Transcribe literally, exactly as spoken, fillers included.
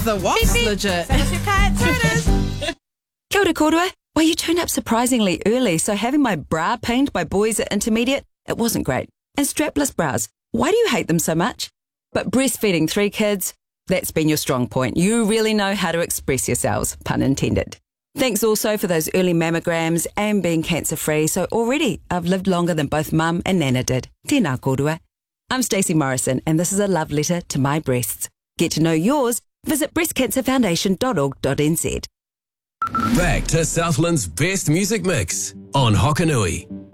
The what's legit? Send us your cards. There it is. Kia ora korua. Well, you turned up surprisingly early, so having my bra pinged by boys at intermediate, it wasn't great. And strapless bras, why do you hate them so much? But breastfeeding three kids, that's been your strong point. You really know how to express yourselves, pun intended. Thanks also for those early mammograms and being cancer-free, so already I've lived longer than both Mum and Nana did. Tēnā korua. I'm Stacey Morrison, and this is a love letter to my breasts. Get to know yours, visit breast cancer foundation dot org dot n z. Back to Southland's best music mix on Hokanui.